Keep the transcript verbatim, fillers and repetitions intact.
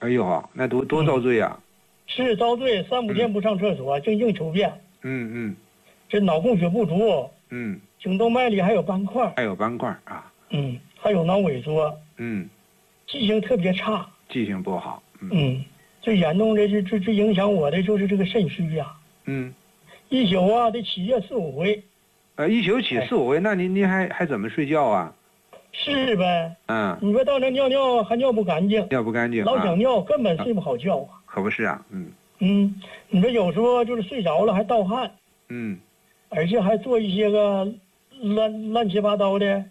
哎呦，那多多遭罪啊！ 嗯、是遭罪，三五天不上厕所，净、嗯、硬求便。 嗯嗯。 这脑供血不足。 嗯。 颈动脉里还有斑块。 还有斑块啊。 嗯，还有脑萎缩。 嗯。 记性特别差。 记性不好。 嗯。嗯，最严重的、最最最影响我的就是这个肾虚呀。 嗯。 一宿啊得起夜四五回。 呃，一宿起四五回，那您您还还怎么睡觉啊？ 是呗。 嗯。 你说到那尿尿还尿不干净。 尿不干净。 老想尿，根本睡不好觉啊。 可不是啊。嗯。 嗯，你说有时候就是睡着了还盗汗。 嗯。 而且还做一些个乱乱七八糟的